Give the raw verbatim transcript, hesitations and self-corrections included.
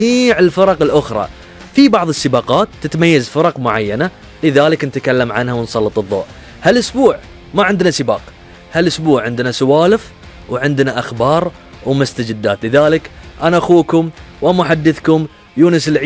جميع الفرق الأخرى. في بعض السباقات تتميز فرق معينة، لذلك نتكلم عنها ونسلط الضوء. هالأسبوع ما عندنا سباق، هالأسبوع عندنا سوالف وعندنا أخبار ومستجدات. لذلك أنا أخوكم ومحدثكم يونس العيد.